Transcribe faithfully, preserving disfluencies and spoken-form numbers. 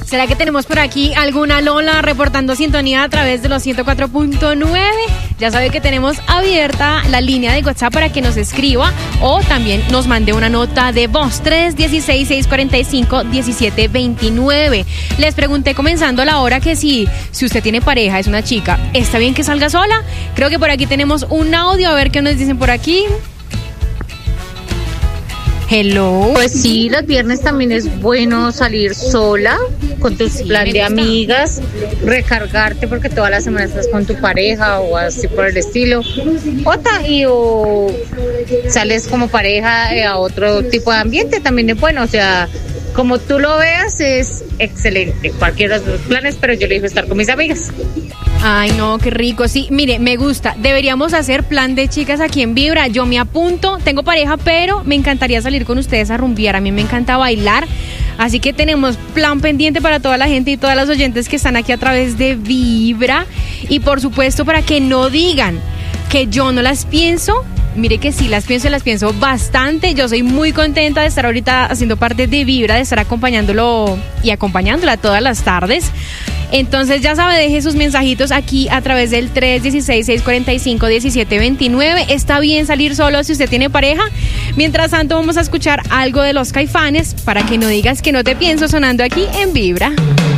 ¿Será que tenemos por aquí alguna Lola reportando sintonía a través de los ciento cuatro punto nueve? Ya sabe que tenemos abierta la línea de WhatsApp para que nos escriba o también nos mande una nota de voz. Tres uno seis, seis cuatro cinco, uno siete dos nueve. Les pregunté comenzando la hora que si, si usted tiene pareja, es una chica, ¿está bien que salga sola? Creo que por aquí tenemos un audio, a ver qué nos dicen por aquí. Hello. Pues sí, los viernes también es bueno salir sola con tu Sí, plan me de gusta. amigas, recargarte porque toda la semana estás con tu pareja o así por el estilo. O, ta- y, o sales como pareja eh, a otro tipo de ambiente, también es bueno. O sea, como tú lo veas, es excelente. Cualquiera de los planes, pero yo le digo estar con mis amigas. Ay, no, qué rico. Sí, mire, me gusta. Deberíamos hacer plan de chicas aquí en Vibra. Yo me apunto, tengo pareja, pero me encantaría salir con ustedes a rumbear. A mí me encanta bailar. Así que tenemos plan pendiente para toda la gente y todas las oyentes que están aquí a través de Vibra. Y por supuesto, para que no digan que yo no las pienso. Mire que sí, las pienso y las pienso bastante. Yo soy muy contenta de estar ahorita haciendo parte de Vibra, de estar acompañándolo y acompañándola todas las tardes. Entonces ya sabe, deje sus mensajitos aquí a través del tres uno seis, seis cuatro cinco, uno siete dos nueve. Está bien salir solo si usted tiene pareja. Mientras tanto vamos a escuchar algo de los Caifanes para que no digas que no te pienso, sonando aquí en Vibra.